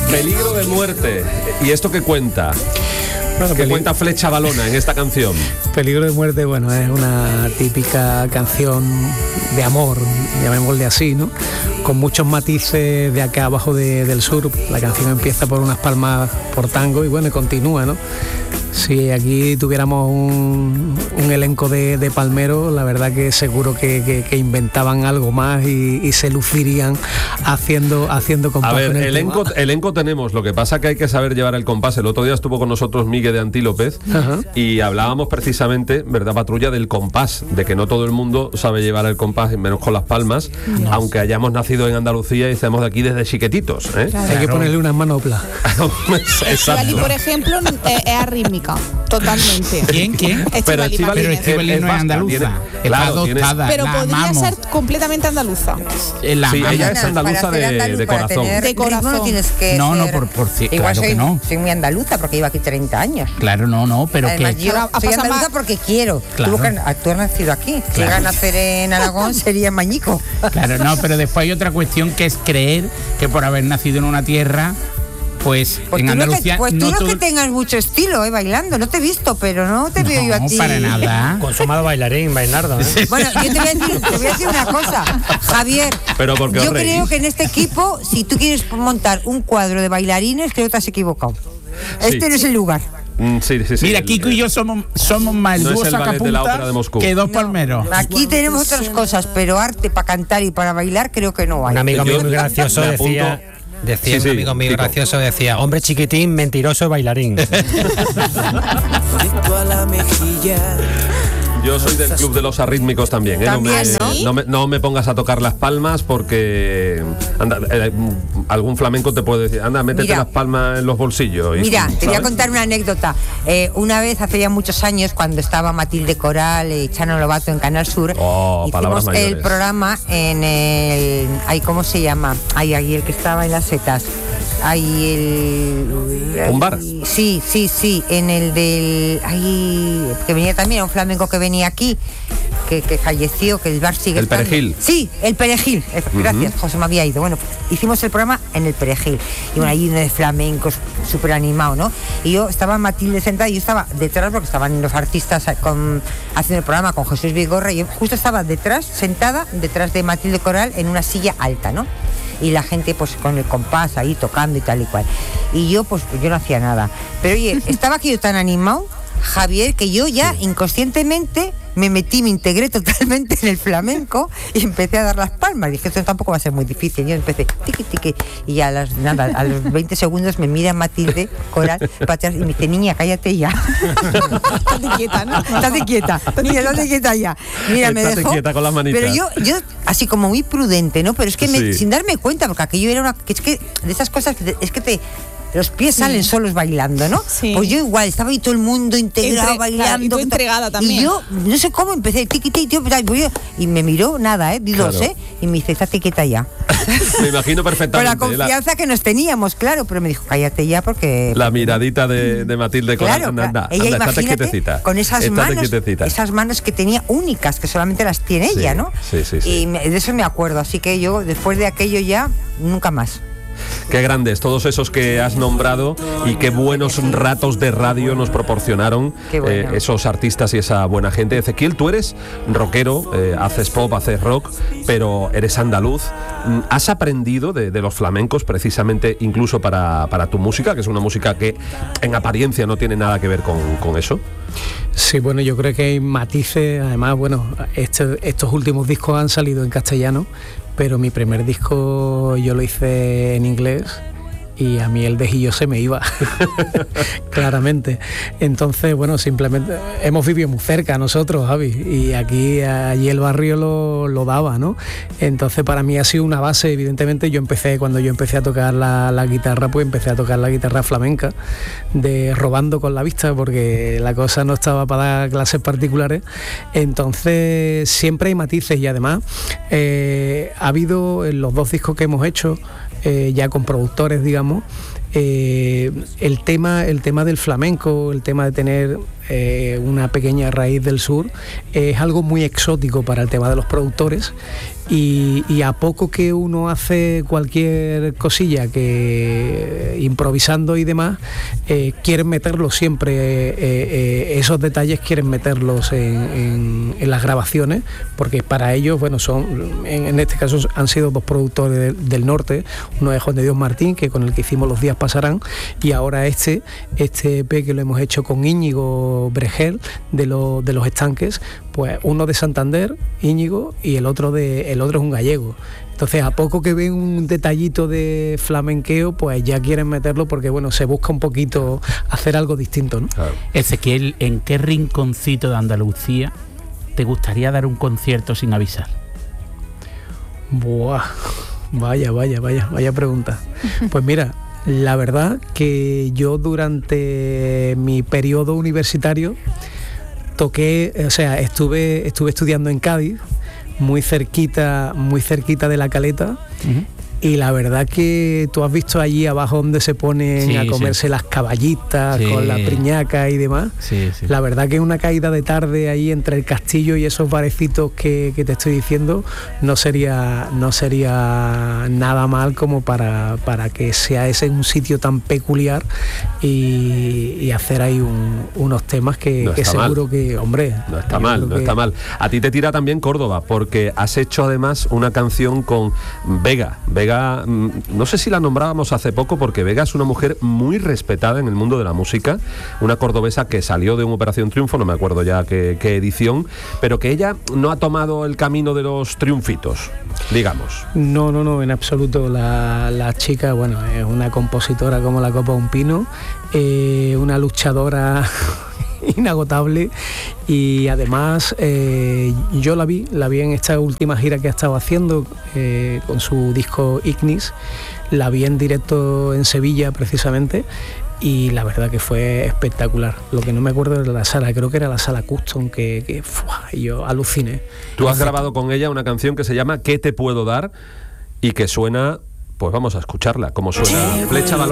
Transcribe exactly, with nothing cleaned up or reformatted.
Peligro de muerte. ¿Y esto qué cuenta? Bueno, ¿Qué cuenta Flecha Valona en esta canción? Peligro de muerte, bueno, es una típica canción de amor, llamémosle así, ¿no? Con muchos matices de acá abajo de, del sur. La canción empieza por unas palmas por tango y bueno, y continúa, ¿no? Si aquí tuviéramos un, un elenco de, de palmeros, la verdad que seguro que, que, que inventaban algo más y, y se lucirían haciendo, haciendo compás. A ver, elenco, elenco tenemos, lo que pasa que hay que saber llevar el compás. El otro día estuvo con nosotros Miguel de Antílopez. Ajá. Y hablábamos precisamente, ¿verdad, Patrulla?, del compás, de que no todo el mundo sabe llevar el compás, menos con las palmas, no. Aunque hayamos nacido en Andalucía y estemos de aquí desde chiquetitos, ¿eh? Claro. Hay que ponerle unas manoplas. Estivali, por ejemplo, es, es arrítmica, totalmente. ¿Quién? ¿Quién? Pero Estivali no es, es no es andaluza, tiene, claro, adoptada. Pero podría amamos. ser completamente andaluza. La sí, ella es andaluza de, andaluz, de corazón. De corazón. No tienes que no, ser, no, por, por sí, igual claro soy, que no. soy muy andaluza porque llevo aquí treinta años. Claro, no, no, pero además, que... yo soy andaluza más... porque quiero. Claro. Tú, tú has nacido aquí. Claro. Si llegas a nacer en Aragón sería Mañico. Claro, no, pero después hay otra cuestión que es creer que por haber nacido en una tierra... Pues, pues en Andalucía... Que, pues no tú no todo... es que tengas mucho estilo, eh, bailando. No te he visto, pero no te no, veo yo a ti. No, para nada. Consumado bailarín, Bernardo, ¿eh? Bueno, yo te voy a decir, te voy a decir una cosa, Javier. Pero porque yo creo reís? que en este equipo, si tú quieres montar un cuadro de bailarines, creo que te has equivocado. Este sí. no es el lugar. Mm, sí, sí, sí, Mira, el, Kiko y yo somos, somos más el no dúo es el sacapuntas que dos no, palmeros. Aquí tenemos otras cosas, pero arte para cantar y para bailar creo que no hay. Un amigo yo, mío muy gracioso decía... Decía sí, un amigo sí, mío Kiko. gracioso, decía, hombre chiquitín, mentiroso y bailarín. Yo soy del club de los arrítmicos también, ¿eh? ¿También, no, me, ¿sí? no, me, no me pongas a tocar las palmas porque anda, eh, algún flamenco te puede decir, anda, métete mira, las palmas en los bolsillos. Y, mira, ¿sabes? te voy a contar una anécdota. Eh, una vez, hace ya muchos años, cuando estaba Matilde Coral y Chano Lobato en Canal Sur, oh, hicimos el programa en el... Ay, ¿cómo se llama? Ay, ahí el que estaba en las setas. Ahí el... ¿Un bar? Sí, sí, sí, en el del... Ahí, que venía también, un flamenco que venía aquí, que, que falleció, que el bar sigue El estando. Perejil. Sí, el Perejil. Gracias, uh-huh. José, me había ido. Bueno, hicimos el programa en el Perejil. Y bueno, ahí de flamencos, súper animado, ¿no? Y yo estaba Matilde sentada y yo estaba detrás, porque estaban los artistas con, haciendo el programa con Jesús Vigorra, y yo justo estaba detrás, sentada, detrás de Matilde Coral, en una silla alta, ¿no? Y la gente pues con el compás ahí tocando y tal y cual. Y yo pues yo no hacía nada. Pero oye, estaba aquello tan animado, Javier, que yo ya inconscientemente me metí, me integré totalmente en el flamenco y empecé a dar las palmas. Dije, esto tampoco va a ser muy difícil. Yo empecé, tiqui, tiqui, y ya a, las, nada, a los veinte segundos me mira Matilde Coral para atrás y me dice, niña, cállate ya. Estate quieta, ¿no? Estate quieta. Niña, estate quieta ya. Mira, me dejó. Quieta con las manitas. Pero yo, yo, así como muy prudente, ¿no? Pero es que me, sí. sin darme cuenta, porque aquello era una... Que es que de esas cosas, que te, es que te... Los pies sí. salen solos bailando, ¿no? Sí. Pues yo igual, estaba ahí todo el mundo integrado, Entre, bailando. Claro, y tú entregada también. Y yo, no sé cómo, empecé, tiqui, tiqui, tiqui, y me miró, nada, ¿eh? Di dos, claro. ¿eh? Y me dice, estate quieta ya. Me imagino perfectamente. Con la confianza la... que nos teníamos, claro, pero me dijo, cállate ya porque... La miradita de, de Matilde Coral, claro, anda, anda, ella, anda, estate quietecita. Con esas estate manos, quietecita. esas manos que tenía únicas, que solamente las tiene sí, ella, ¿no? Sí, sí, sí. Y me, de eso me acuerdo, así que yo, después de aquello ya, nunca más. Qué grandes, todos esos que has nombrado y qué buenos ratos de radio nos proporcionaron bueno. eh, esos artistas y esa buena gente. Ezequiel, tú eres rockero, eh, haces pop, haces rock, pero eres andaluz. ¿Has aprendido de, de los flamencos precisamente incluso para, para tu música, que es una música que en apariencia no tiene nada que ver con, con eso? Sí, bueno, yo creo que hay matices. Además, bueno, este, estos últimos discos han salido en castellano, pero mi primer disco yo lo hice en inglés y a mí el dejillo se me iba, claramente. Entonces, bueno, simplemente hemos vivido muy cerca nosotros, Javi, y aquí, allí el barrio lo, lo daba, ¿no? Entonces, para mí ha sido una base. Evidentemente, yo empecé, cuando yo empecé a tocar la, la guitarra, pues empecé a tocar la guitarra flamenca, de robando con la vista, porque la cosa no estaba para dar clases particulares. Entonces, siempre hay matices y además eh, ha habido en los dos discos que hemos hecho, Eh, ya con productores, digamos, eh, el tema el tema del flamenco, el tema de tener eh, una pequeña raíz del sur, es algo muy exótico para el tema de los productores. Y, y a poco que uno hace cualquier cosilla que improvisando y demás, eh, quieren meterlos siempre, eh, eh, esos detalles quieren meterlos en, en, en las grabaciones, porque para ellos, bueno, son, en, en este caso han sido dos productores de, del norte, uno es Juan de Dios Martín, que con el que hicimos Los días pasarán, y ahora este, este E P que lo hemos hecho con Íñigo Bregel de, lo, de Los Estanques, pues uno de Santander, Íñigo, y el otro de el otro es un gallego. Entonces, a poco que ven un detallito de flamenqueo, pues ya quieren meterlo porque, bueno, se busca un poquito hacer algo distinto, ¿no? Claro. Ezequiel, ¿en qué rinconcito de Andalucía te gustaría dar un concierto sin avisar? Buah, vaya, vaya, vaya, vaya pregunta. Pues mira, la verdad que yo durante mi periodo universitario toqué, o sea, estuve, estuve estudiando en Cádiz, muy cerquita, muy cerquita de La Caleta. Uh-huh. Y la verdad que tú has visto allí abajo donde se ponen sí, a comerse sí. las caballitas sí. con la priñaca y demás. Sí, sí. La verdad que una caída de tarde ahí entre el castillo y esos barecitos que, que te estoy diciendo no sería, no sería nada mal como para, para que sea ese un sitio tan peculiar y, y hacer ahí un, unos temas que, no que seguro mal. que, hombre... No está mal, no que... está mal. A ti te tira también Córdoba, porque has hecho además una canción con Vega. Vega no sé si la nombrábamos hace poco, porque Vega es una mujer muy respetada en el mundo de la música, una cordobesa que salió de un Operación Triunfo, no me acuerdo ya qué, qué edición, pero que ella no ha tomado el camino de los triunfitos, digamos. No, no, no, en absoluto. La, la chica, bueno, es una compositora como la copa de un pino, eh, una luchadora inagotable, y además eh, yo la vi, la vi en esta última gira que ha estado haciendo eh, con su disco Ignis, la vi en directo en Sevilla precisamente, y la verdad que fue espectacular. Lo que no me acuerdo de la sala, creo que era la sala Custom, que, que ¡fua! Yo aluciné. Tú has grabado con ella una canción que se llama ¿Qué te puedo dar? Y que suena, pues vamos a escucharla, como suena Flecha Balón.